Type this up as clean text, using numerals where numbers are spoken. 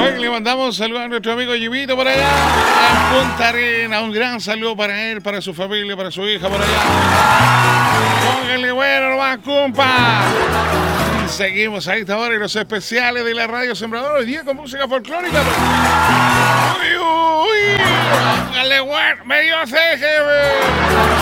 Hoy le mandamos un saludo a nuestro amigo Jimito por allá en Punta Arenas. Un gran saludo para él, para su familia, para su hija por allá. Pónganle bueno nomás, compa. Seguimos a esta hora en los especiales de la Radio Sembrador. Hoy día con música folclórica. Uy, uy. Pónganle bueno. Me dio sed, jefe.